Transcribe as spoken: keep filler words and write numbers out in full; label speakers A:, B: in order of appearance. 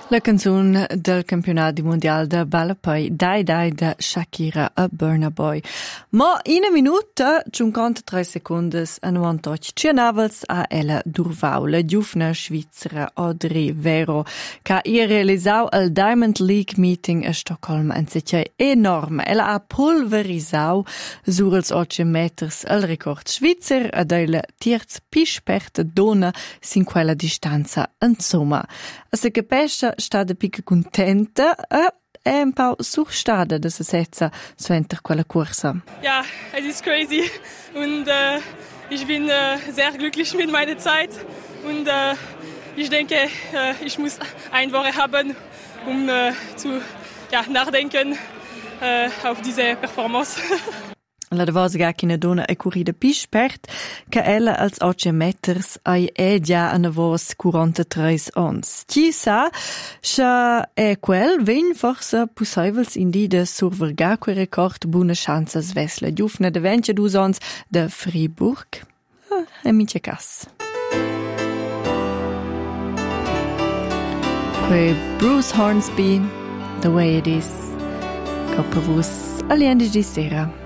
A: La canzone del campionato mondiale de Ballapoi, Dai Dai de Shakira a Burna Boy. Ma in una minuta, cinquantatré secondi, a novantotto cianavels a ella Durvau, la giovane svizzera Audrey Vero, che ha realizzato il Diamond League Meeting a Stoccolma, e è enorme. Ella ha pulverizzato sur els otto meters il record svizzer ed è la terza più esperta donna sin quella distanza. Insomma, se capisce sta da picca contenta e è un po' surstata da se setza suenter quella corsa.
B: Ja, es ist crazy und äh, ich bin äh, sehr glücklich mit meiner Zeit und äh, ich denke, äh, ich muss eine Woche haben, um äh, zu ja, nachdenken äh, auf diese Performance.
A: La davosa gacchina donna è currida più spert che ella als otto meters ai è già a navos quarantatré ans. Chi sa, scha è quel ven forse possibels in di de surverga quel record buona chance sves la giufna de ventidue ans de Fribourg. Ah, è mince cas. Que Bruce Hornsby, The Way It Is, coppa vos all'endi di sera.